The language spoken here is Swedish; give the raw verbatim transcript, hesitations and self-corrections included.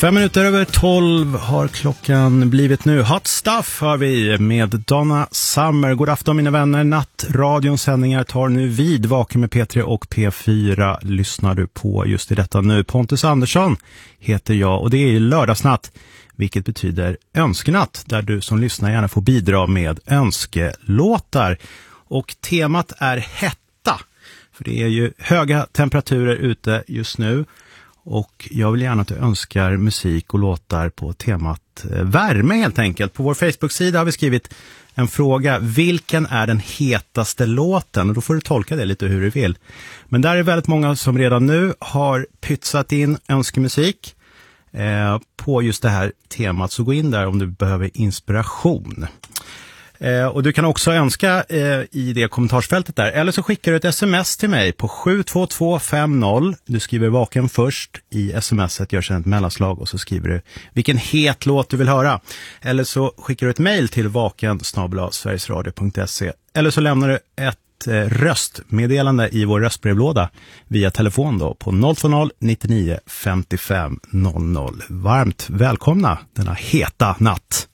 Fem minuter över tolv har klockan blivit nu. Hot Stuff har vi med Donna Summer. God afton mina vänner. Nattradions sändningar tar nu vid. Vaken med P tre och P fyra lyssnar du på just i detta nu. Pontus Andersson heter jag och det är lördagsnatt. Vilket betyder önskenatt. Där du som lyssnar gärna får bidra med önskelåtar. Och temat är hetta. För det är ju höga temperaturer ute just nu. Och jag vill gärna att du önskar musik och låtar på temat värme helt enkelt. På vår Facebook-sida har vi skrivit en fråga. Vilken är den hetaste låten? Och då får du tolka det lite hur du vill. Men där är väldigt många som redan nu har pytsat in önskemusik eh, på just det här temat. Så gå in där om du behöver inspiration. Eh, och du kan också önska eh, i det kommentarsfältet där. Eller så skickar du ett sms till mig på sju två två fem noll. Du skriver vaken först i smset, gör sedan ett mellanslag och så skriver du vilken het låt du vill höra. Eller så skickar du ett mejl till vaken snabel-a sverigesradio punkt se. Eller så lämnar du ett eh, röstmeddelande i vår röstbrevlåda via telefon då på noll två noll nittionio femtiofem noll noll. Varmt välkomna denna heta natt.